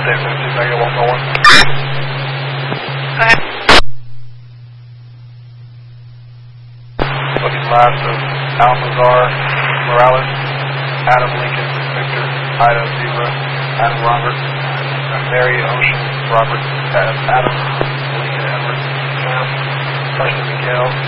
Dave 17, negative 141. Looking last of Almazar Morales, Adam Lincoln, Victor, Ida Zebra, Adam Robert, Mary Ocean, Robert, Adam Lincoln, Edward, Cam, Preston Mikhail,